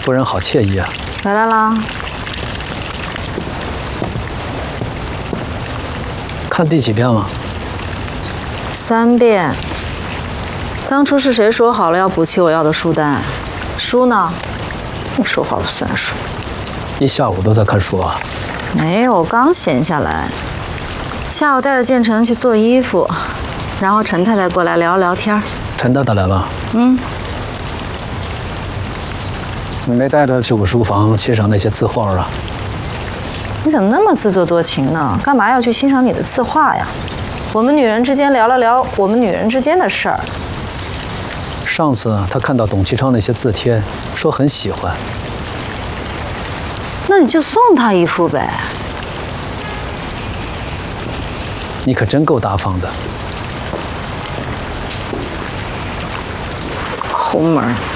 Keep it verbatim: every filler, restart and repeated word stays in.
夫人好惬意啊！ 回来啦。 看第几遍了？ 三遍。当初是谁说好了要补齐我要的书单？书呢？你说好了算数。 一下午都在看书啊？ 没有，刚闲下来。下午带着建成去做衣服，然后陈太太过来聊聊天。 陈太太来了？ 嗯。 你没带她去我书房欣赏那些字画啊？ 你怎么那么自作多情呢？干嘛要去欣赏你的字画呀？我们女人之间聊了聊我们女人之间的事儿。 上次她看到董其昌那些字帖，说很喜欢。 那你就送她一幅呗。 你可真够大方的。 抠门儿。